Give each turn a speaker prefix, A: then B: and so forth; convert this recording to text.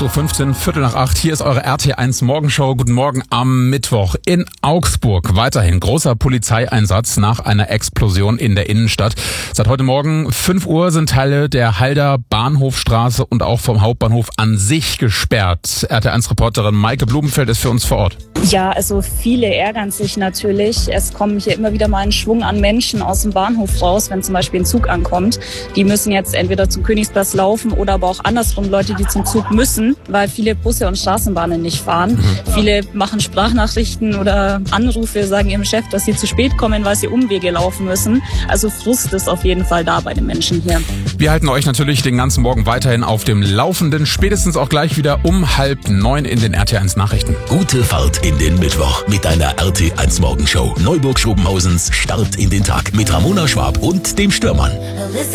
A: 8.15 Uhr, Viertel nach 8. Hier ist eure RT1 Morgenshow. Guten Morgen am Mittwoch. In Augsburg weiterhin großer Polizeieinsatz nach einer Explosion in der Innenstadt. Seit heute Morgen 5 Uhr sind Teile der Halder Bahnhofstraße und auch vom Hauptbahnhof an sich gesperrt. RT1-Reporterin Maike Blumenfeld ist für uns vor Ort.
B: Ja, also viele ärgern sich natürlich. Es kommen hier immer wieder mal ein Schwung an Menschen aus dem Bahnhof raus, wenn zum Beispiel ein Zug ankommt. Die müssen jetzt entweder zum Königsplatz laufen oder aber auch andersrum Leute, die zum Zug müssen, weil viele Busse und Straßenbahnen nicht fahren. Viele machen Sprachnachrichten oder Anrufe, sagen ihrem Chef, dass sie zu spät kommen, weil sie Umwege laufen müssen. Also Frust ist auf jeden Fall da bei den Menschen hier.
A: Wir halten euch natürlich den ganzen Morgen weiterhin auf dem Laufenden. Spätestens auch gleich wieder um 8:30 in den RT1 Nachrichten.
C: Gute Fahrt in den Mittwoch mit deiner RT1 Morgenshow. Neuburg-Schobenhausens Start in den Tag mit Ramona Schwab und dem Stürmann.